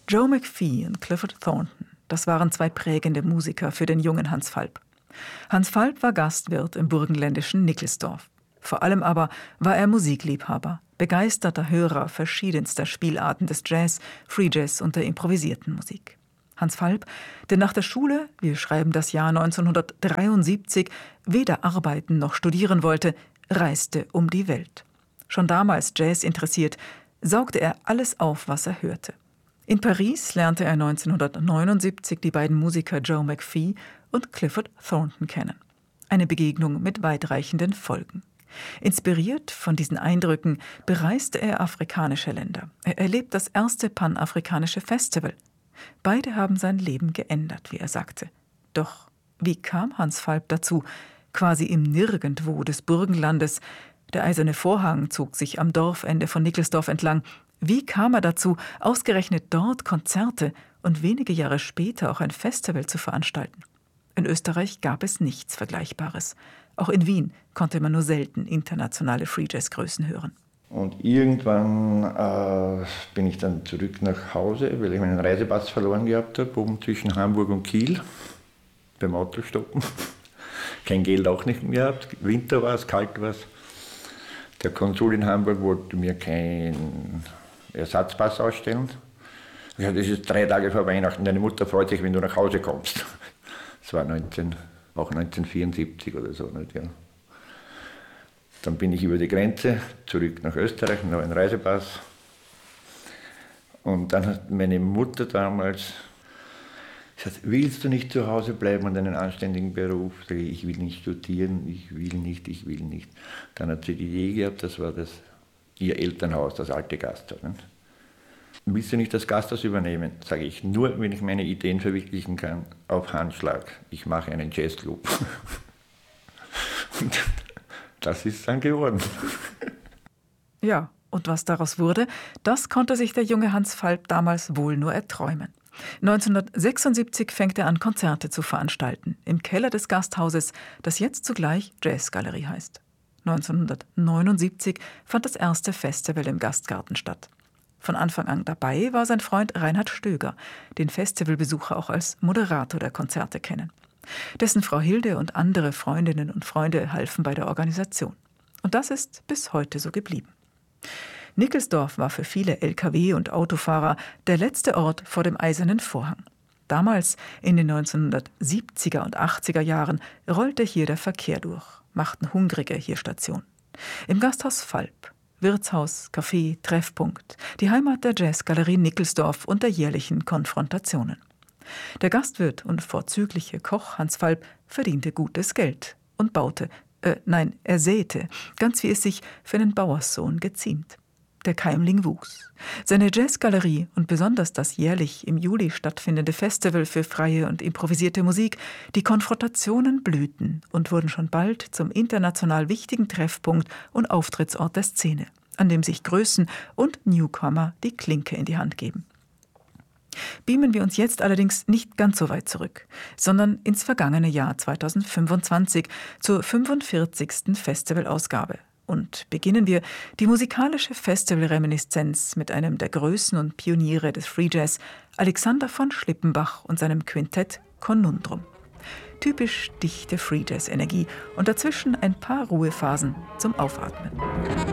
Joe McPhee und Clifford Thornton, das waren zwei prägende Musiker für den jungen Hans Falb. Hans Falb war Gastwirt im burgenländischen Nickelsdorf. Vor allem aber war er Musikliebhaber, begeisterter Hörer verschiedenster Spielarten des Jazz, Free Jazz und der improvisierten Musik. Hans Falb, der nach der Schule, wir schreiben das Jahr 1973, weder arbeiten noch studieren wollte, reiste um die Welt. Schon damals Jazz interessiert, saugte er alles auf, was er hörte. In Paris lernte er 1979 die beiden Musiker Joe McPhee und Clifford Thornton kennen. Eine Begegnung mit weitreichenden Folgen. Inspiriert von diesen Eindrücken bereiste er afrikanische Länder. Er erlebt das erste panafrikanische Festival. Beide haben sein Leben geändert, wie er sagte. Doch wie kam Hans Falb dazu, quasi im Nirgendwo des Burgenlandes? Der eiserne Vorhang zog sich am Dorfende von Nickelsdorf entlang. Wie kam er dazu, ausgerechnet dort Konzerte und wenige Jahre später auch ein Festival zu veranstalten? In Österreich gab es nichts Vergleichbares. Auch in Wien konnte man nur selten internationale Free-Jazz-Größen hören. Und irgendwann bin ich dann zurück nach Hause, weil ich meinen Reisepass verloren gehabt habe, oben zwischen Hamburg und Kiel, beim Autostoppen. Kein Geld auch nicht mehr gehabt, Winter war es, kalt war es. Der Konsul in Hamburg wollte mir keinen Ersatzpass ausstellen. Ich sagte, das ist 3 Tage vor Weihnachten, deine Mutter freut sich, wenn du nach Hause kommst. Das war auch 1974 oder so. Nicht, ja. Dann bin ich über die Grenze zurück nach Österreich, noch einen Reisepass. Und dann hat meine Mutter damals gesagt, willst du nicht zu Hause bleiben und einen anständigen Beruf? Ich will nicht studieren, ich will nicht. Dann hat sie die Idee gehabt, das war ihr Elternhaus, das alte Gasthaus. Nicht? Willst du nicht das Gasthaus übernehmen? Sage ich, nur wenn ich meine Ideen verwirklichen kann, auf Handschlag. Ich mache einen Jazzclub. Und das ist dann geworden. Ja, und was daraus wurde, das konnte sich der junge Hans Falb damals wohl nur erträumen. 1976 fängt er an, Konzerte zu veranstalten, im Keller des Gasthauses, das jetzt zugleich Jazzgalerie heißt. 1979 fand das erste Festival im Gastgarten statt. Von Anfang an dabei war sein Freund Reinhard Stöger, den Festivalbesucher auch als Moderator der Konzerte kennen. Dessen Frau Hilde und andere Freundinnen und Freunde halfen bei der Organisation. Und das ist bis heute so geblieben. Nickelsdorf war für viele Lkw- und Autofahrer der letzte Ort vor dem eisernen Vorhang. Damals, in den 1970er und 80er Jahren, rollte hier der Verkehr durch, machten Hungrige hier Station. Im Gasthaus Falb, Wirtshaus, Café, Treffpunkt, die Heimat der Jazzgalerie Nickelsdorf und der jährlichen Konfrontationen. Der Gastwirt und vorzügliche Koch Hans Falb verdiente gutes Geld und er säte, ganz wie es sich für einen Bauerssohn geziemt. Der Keimling wuchs. Seine Jazzgalerie und besonders das jährlich im Juli stattfindende Festival für freie und improvisierte Musik, die Konfrontationen blühten und wurden schon bald zum international wichtigen Treffpunkt und Auftrittsort der Szene, an dem sich Größen und Newcomer die Klinke in die Hand geben. Beamen wir uns jetzt allerdings nicht ganz so weit zurück, sondern ins vergangene Jahr 2025 zur 45. Festivalausgabe. Und beginnen wir die musikalische Festivalreminiszenz mit einem der Größen und Pioniere des Free Jazz, Alexander von Schlippenbach und seinem Quintett Conundrum. Typisch dichte Free Jazz Energie und dazwischen ein paar Ruhephasen zum Aufatmen.